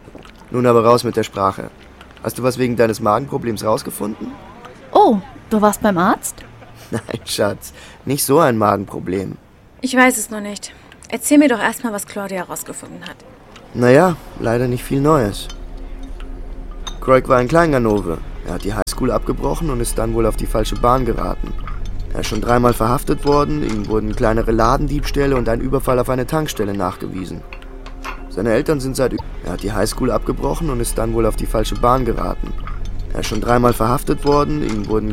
Nun aber raus mit der Sprache. Hast du was wegen deines Magenproblems rausgefunden? Oh, du warst beim Arzt? Nein, Schatz, nicht so ein Magenproblem. Ich weiß es noch nicht. Erzähl mir doch erstmal, was Claudia herausgefunden hat. Naja, leider nicht viel Neues. Croik war ein Kleinganove. Er hat die Highschool abgebrochen und ist dann wohl auf die falsche Bahn geraten. Er ist schon 3-mal verhaftet worden, ihm wurden kleinere Ladendiebstähle und ein Überfall auf eine Tankstelle nachgewiesen. Seine Eltern sind Er hat die Highschool abgebrochen und ist dann wohl auf die falsche Bahn geraten. Er ist schon 3-mal verhaftet worden, ihm wurden